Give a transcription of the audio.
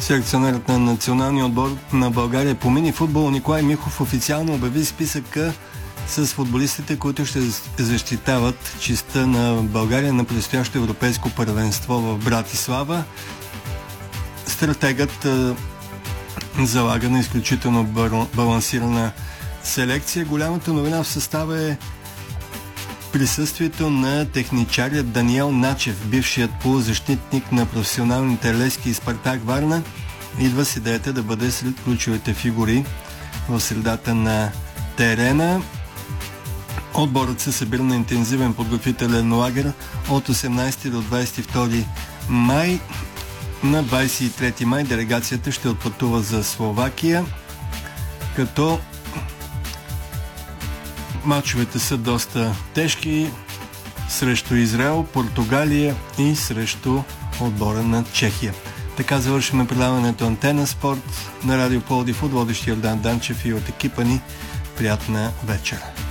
Селекционерът на националния отбор на България по мини-футбол Николай Михов официално обяви списъка с футболистите, които ще защитават честта на България на предстоящо европейско първенство в Братислава. Стратегът залага на изключително балансирана селекция. Голямата новина в състава е присъствието на техничаря Даниел Начев, бившият полузащитник на професионалните Левски и Спартак Варна. Идва с идеята да бъде сред ключовите фигури в средата на терена. Отборът се събира на интензивен подготвителен лагер от 18 до 22 май. На 23 май делегацията ще отпътува за Словакия, като мачовете са доста тежки срещу Израел, Португалия и срещу отбора на Чехия. Така завършваме предаването Антена Спорт на Радио Пловдив от водещия Йордан Данчев и от екипа ни. Приятна вечер!